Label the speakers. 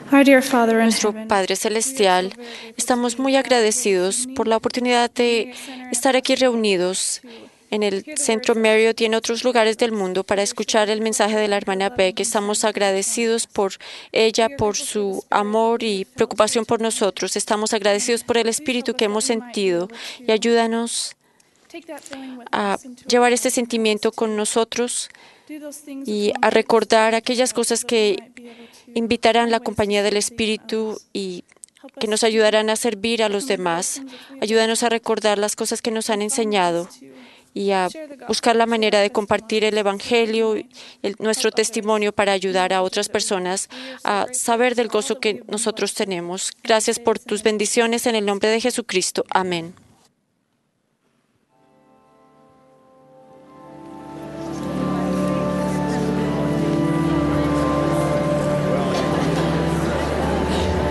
Speaker 1: Our dear Father in
Speaker 2: Nuestro
Speaker 1: heaven,
Speaker 2: Padre Celestial, estamos muy agradecidos por la oportunidad de estar aquí reunidos en el Centro Marriott y en otros lugares del mundo para escuchar el mensaje de la hermana Beck. Estamos agradecidos por ella, por su amor y preocupación por nosotros. Estamos agradecidos por el espíritu que hemos sentido y ayúdanos a llevar este sentimiento con nosotros y a recordar aquellas cosas que invitarán la compañía del Espíritu y que nos ayudarán a servir a los demás. Ayúdanos a recordar las cosas que nos han enseñado y a buscar la manera de compartir el Evangelio y nuestro testimonio para ayudar a otras personas a saber del gozo que nosotros tenemos. Gracias por tus bendiciones en el nombre de Jesucristo. Amén.